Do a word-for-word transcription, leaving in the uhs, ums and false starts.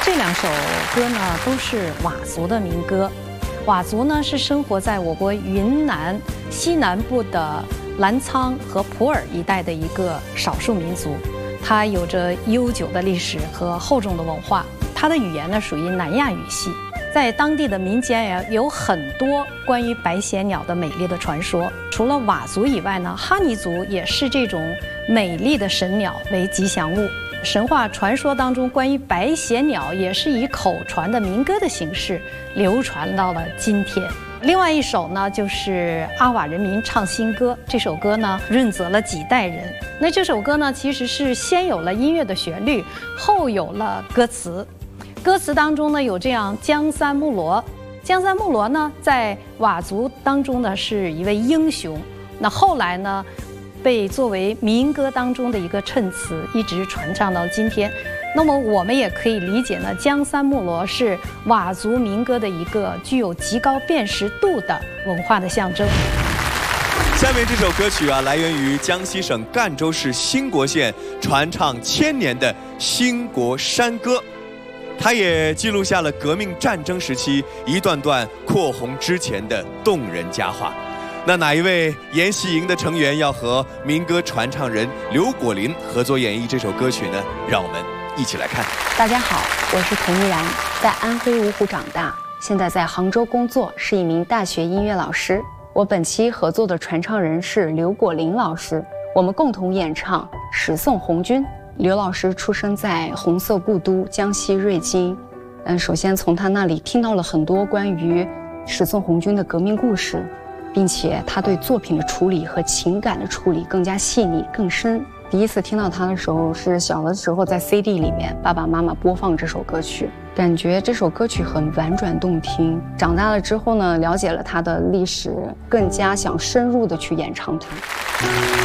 这两首歌呢都是佤族的民歌。佤族呢是生活在我国云南西南部的澜沧和普洱一带的一个少数民族，它有着悠久的历史和厚重的文化。它的语言呢属于南亚语系，在当地的民间呀有很多关于白血鸟的美丽的传说。除了佤族以外呢，哈尼族也视这种美丽的神鸟为吉祥物。神话传说当中关于白血鸟也是以口传的民歌的形式流传到了今天。另外一首呢就是阿佤人民唱新歌，这首歌呢润泽了几代人。那这首歌呢其实是先有了音乐的旋律，后有了歌词。歌词当中呢有这样江三木罗，江三木罗呢在佤族当中呢是一位英雄，那后来呢被作为民歌当中的一个衬词，一直传唱到今天。那么我们也可以理解呢，江三木罗是佤族民歌的一个具有极高辨识度的文化的象征。 下面这首歌曲啊，来源于江西省赣州市兴国县传唱千年的兴国山歌，它也记录下了革命战争时期一段段扩红之前的动人佳话。那哪一位研习营的成员要和民歌传唱人刘果林合作演绎这首歌曲呢？让我们一起来看。 大家好，我是童依然，在安徽芜湖长大，现在在杭州工作，是一名大学音乐老师。我本期合作的传唱人是刘果林老师，我们共同演唱《始送红军》。刘老师出生在红色故都江西瑞金，嗯，首先从他那里听到了很多关于始送红军的革命故事，并且他对作品的处理和情感的处理更加细腻更深。第一次听到他的时候是小的时候在 C D 里面爸爸妈妈播放这首歌曲，感觉这首歌曲很婉转动听。长大了之后呢，了解了他的历史，更加想深入的去演唱它。